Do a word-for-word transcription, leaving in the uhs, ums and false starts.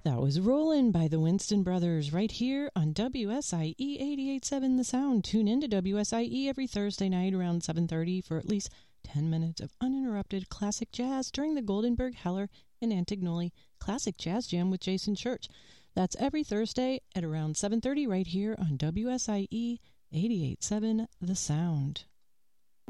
That was Rollin' by the Winston Brothers right here on W S I E eighty-eight point seven The Sound. Tune in to W S I E every Thursday night around seven thirty for at least ten minutes of uninterrupted classic jazz during the Goldenberg, Heller, and Antignoli Classic Jazz Jam with Jason Church. That's every Thursday at around seven thirty right here on W S I E eighty-eight point seven The Sound.